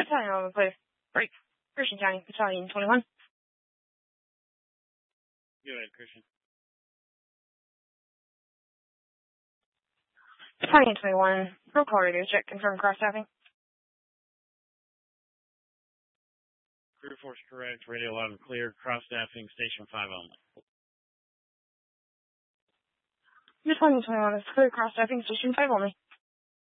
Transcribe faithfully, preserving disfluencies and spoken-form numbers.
Battalion on the place. Break. Christian County, Battalion twenty-one. Go ahead, Christian. Battalion twenty-one. Roll call radio check. Confirm cross-staffing. Crew force correct. Radio loud and clear. Cross-staffing. Station five only. Battalion twenty-one is clear. Cross-staffing. Station five only.